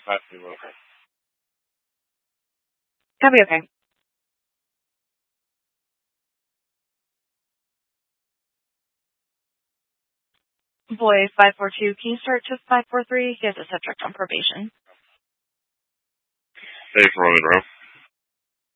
Okay. That'll be okay. Boy 542, can you start to 543? He has a subject on probation. Thanks for running, bro.